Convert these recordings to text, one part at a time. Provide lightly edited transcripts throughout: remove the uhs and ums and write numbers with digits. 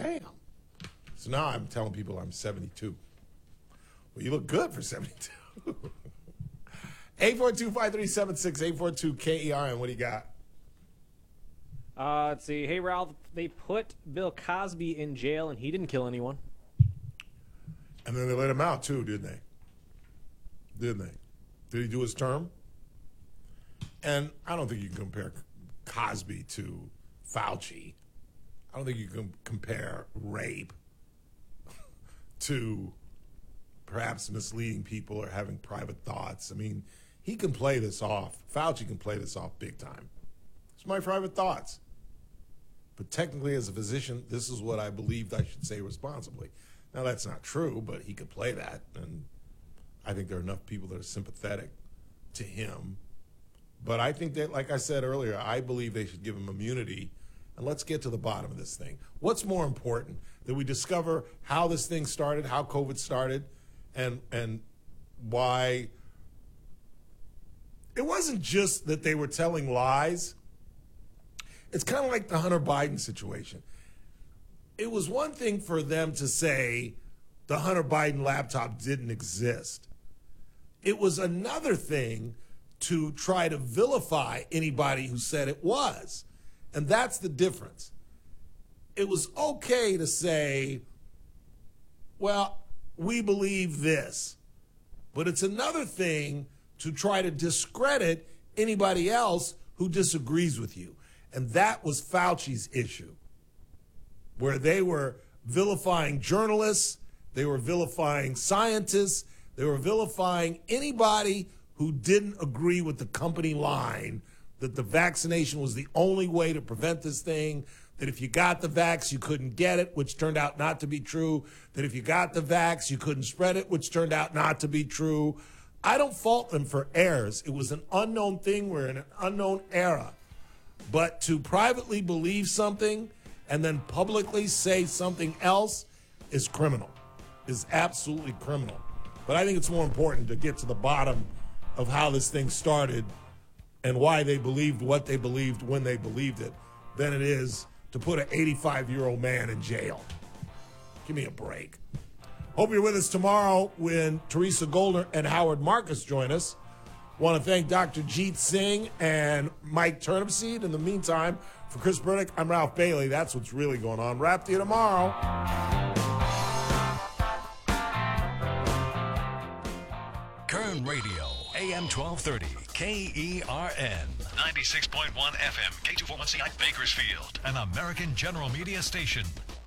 Damn. So now I'm telling people I'm 72. Well, you look good for 72. 842-5376, 842-KERN. What do you got? Let's see. Hey, Ralph, they put Bill Cosby in jail, and he didn't kill anyone. And then they let him out, too, didn't they? Didn't they? Did he do his term? And I don't think you can compare Cosby to Fauci. I don't think you can compare rape to perhaps misleading people or having private thoughts. I mean, he can play this off. Fauci can play this off big time. It's my private thoughts. But technically, as a physician, this is what I believed I should say responsibly. Now, that's not true, but he could play that. And I think there are enough people that are sympathetic to him. But I think that, like I said earlier, I believe they should give him immunity. And let's get to the bottom of this thing. What's more important? That we discover how this thing started, how COVID started, and why it wasn't just that they were telling lies. It's kind of like the Hunter Biden situation. It was one thing for them to say the Hunter Biden laptop didn't exist. It was another thing to try to vilify anybody who said it was. And that's the difference. It was okay to say, well, we believe this. But it's another thing to try to discredit anybody else who disagrees with you. And that was Fauci's issue, where they were vilifying journalists, they were vilifying scientists, they were vilifying anybody who didn't agree with the company line that the vaccination was the only way to prevent this thing, that if you got the vax, you couldn't get it, which turned out not to be true, that if you got the vax, you couldn't spread it, which turned out not to be true. I don't fault them for errors. It was an unknown thing. We're in an unknown era. But to privately believe something and then publicly say something else is criminal, is absolutely criminal. But I think it's more important to get to the bottom of how this thing started and why they believed what they believed when they believed it than it is to put an 85-year-old man in jail. Give me a break. Hope you're with us tomorrow when Teresa Goldner and Howard Marcus join us. Want to thank Dr. Jeet Singh and Mike Turnipseed. In the meantime, for Chris Burdick, I'm Ralph Bailey. That's what's really going on. Wrap to you tomorrow. Kern Radio, AM 1230, KERN. 96.1 FM, K241CI Bakersfield, an American General Media station.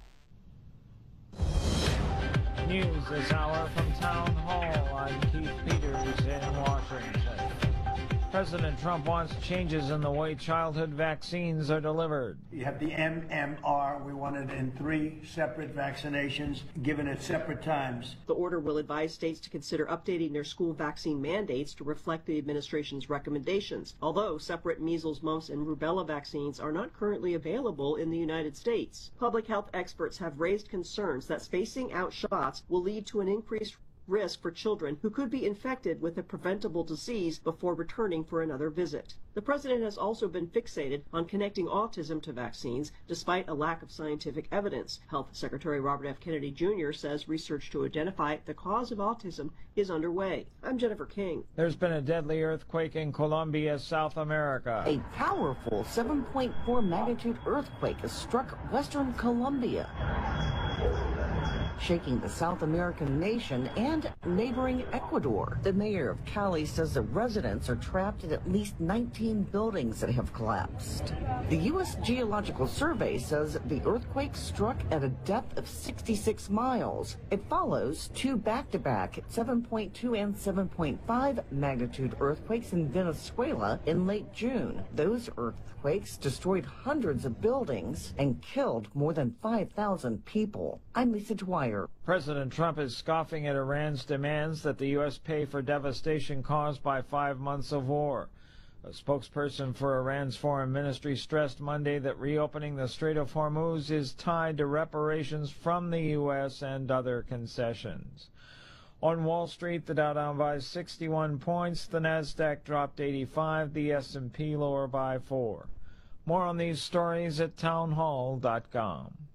News this hour from Town Hall. I'm Keith Peters in Washington. President Trump wants changes in the way childhood vaccines are delivered. You have the MMR. We want it in 3 separate vaccinations, given at separate times. The order will advise states to consider updating their school vaccine mandates to reflect the administration's recommendations, although separate measles, mumps, and rubella vaccines are not currently available in the United States. Public health experts have raised concerns that spacing out shots will lead to an increased risk for children who could be infected with a preventable disease before returning for another visit. The president has also been fixated on connecting autism to vaccines, despite a lack of scientific evidence. Health Secretary Robert F. Kennedy Jr. says research to identify the cause of autism is underway. I'm Jennifer King. There's been a deadly earthquake in Colombia, South America. A powerful 7.4 magnitude earthquake has struck western Colombia, shaking the South American nation and neighboring Ecuador. The mayor of Cali says the residents are trapped in at least 19 buildings that have collapsed. The U.S. Geological Survey says the earthquake struck at a depth of 66 miles. It follows 2 back-to-back 7.2 and 7.5 magnitude earthquakes in Venezuela in late June. Those earthquakes destroyed hundreds of buildings and killed more than 5,000 people. I'm Lisa Dwyer. President Trump is scoffing at Iran's demands that the U.S. pay for devastation caused by 5 months of war. A spokesperson for Iran's foreign ministry stressed Monday that reopening the Strait of Hormuz is tied to reparations from the U.S. and other concessions. On Wall Street, the Dow down by 61 points, the Nasdaq dropped 85, the S&P lower by 4. More on these stories at townhall.com.